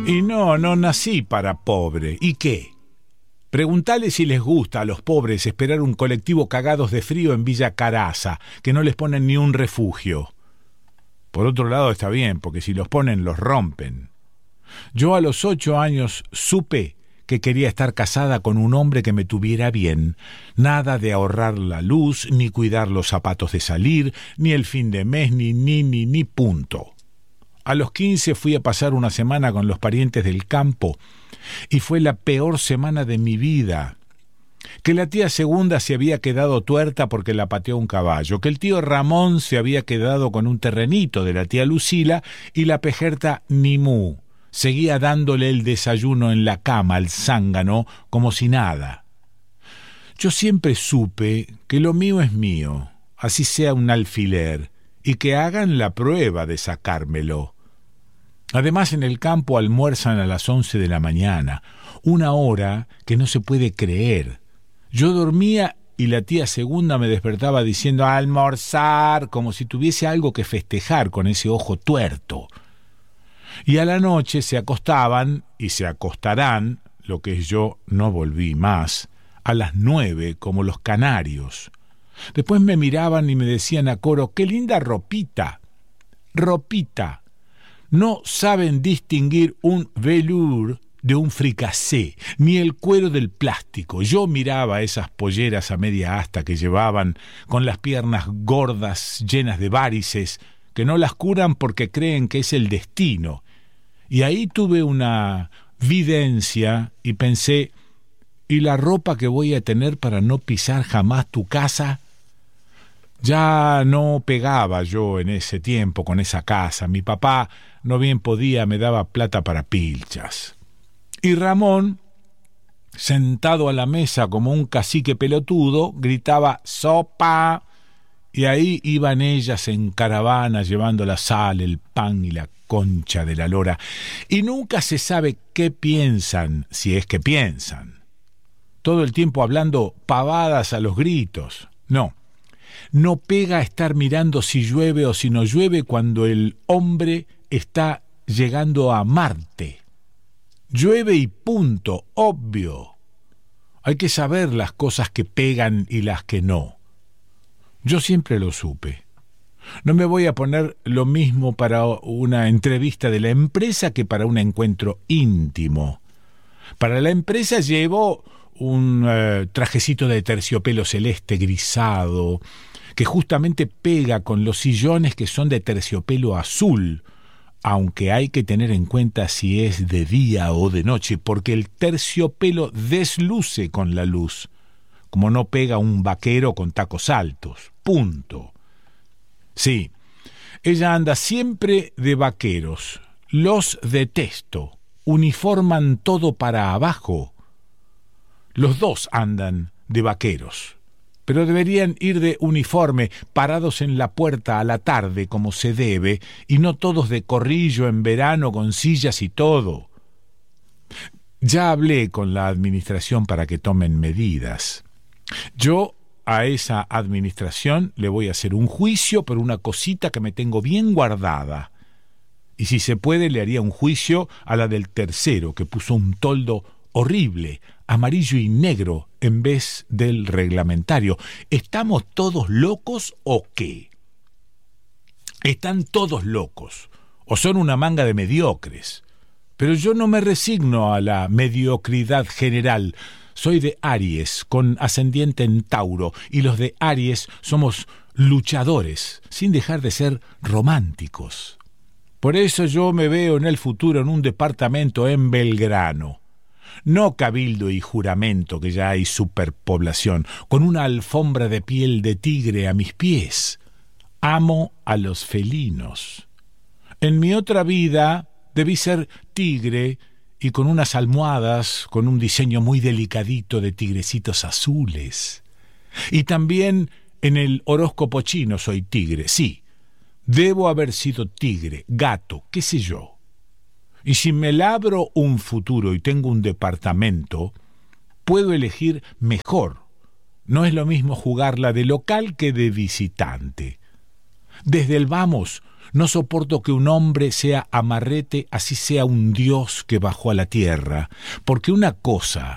Y no nací para pobre. ¿Y qué? Preguntale si les gusta a los pobres esperar un colectivo cagados de frío en Villa Caraza, que no les ponen ni un refugio. Por otro lado está bien, porque si los ponen los rompen. Yo a los 8 años supe que quería estar casada con un hombre que me tuviera bien. Nada de ahorrar la luz, ni cuidar los zapatos de salir, ni el fin de mes, ni punto. A los 15 fui a pasar una semana con los parientes del campo y fue la peor semana de mi vida. Que la tía Segunda se había quedado tuerta porque la pateó un caballo, que el tío Ramón se había quedado con un terrenito de la tía Lucila y la pejerta Nimú seguía dándole el desayuno en la cama al zángano como si nada. Yo siempre supe que lo mío es mío, así sea un alfiler, y que hagan la prueba de sacármelo. Además, en el campo almuerzan a las 11 de la mañana, una hora que no se puede creer. Yo dormía y la tía Segunda me despertaba diciendo almorzar, como si tuviese algo que festejar con ese ojo tuerto. Y a la noche se acostaban y se acostarán, lo que yo no volví más, a las 9 como los canarios. Después me miraban y me decían a coro, ¡qué linda ropita! ¡Ropita! No saben distinguir un velour de un fricasé, ni el cuero del plástico. Yo miraba esas polleras a media asta que llevaban, con las piernas gordas, llenas de varices, que no las curan porque creen que es el destino. Y ahí tuve una videncia y pensé, ¿y la ropa que voy a tener para no pisar jamás tu casa? Ya no pegaba yo en ese tiempo con esa casa. Mi papá no bien podía, me daba plata para pilchas. Y Ramón, sentado a la mesa como un cacique pelotudo, gritaba ¡sopa! Y ahí iban ellas en caravana llevando la sal, el pan y la concha de la lora. Y nunca se sabe qué piensan, si es que piensan. Todo el tiempo hablando pavadas a los gritos. No pega estar mirando si llueve o si no llueve cuando el hombre está llegando a Marte. Llueve y punto, obvio. Hay que saber las cosas que pegan y las que no. Yo siempre lo supe. No me voy a poner lo mismo para una entrevista de la empresa que para un encuentro íntimo. Para la empresa llevo un trajecito de terciopelo celeste grisado, que justamente pega con los sillones que son de terciopelo azul, aunque hay que tener en cuenta si es de día o de noche, porque el terciopelo desluce con la luz, como no pega un vaquero con tacos altos. Punto. Sí, ella anda siempre de vaqueros. Los detesto. Uniforman todo para abajo. Los dos andan de vaqueros, pero deberían ir de uniforme, parados en la puerta a la tarde como se debe, y no todos de corrillo en verano con sillas y todo. Ya hablé con la administración para que tomen medidas. Yo a esa administración le voy a hacer un juicio por una cosita que me tengo bien guardada. Y si se puede le haría un juicio a la del tercero, que puso un toldo horrible, amarillo y negro, en vez del reglamentario. ¿Estamos todos locos o qué? Están todos locos, o son una manga de mediocres. Pero yo no me resigno a la mediocridad general. Soy de Aries, con ascendiente en Tauro, y los de Aries somos luchadores, sin dejar de ser románticos. Por eso yo me veo en el futuro en un departamento en Belgrano. No cabildo y juramento, que ya hay superpoblación, con una alfombra de piel de tigre a mis pies. Amo a los felinos. En mi otra vida debí ser tigre y con unas almohadas con un diseño muy delicadito de tigrecitos azules. Y también en el horóscopo chino soy tigre, sí. Debo haber sido tigre, gato, qué sé yo. Y si me labro un futuro y tengo un departamento, puedo elegir mejor. No es lo mismo jugarla de local que de visitante. Desde el vamos, No soporto que un hombre sea amarrete, así sea un dios que bajó a la tierra, porque una cosa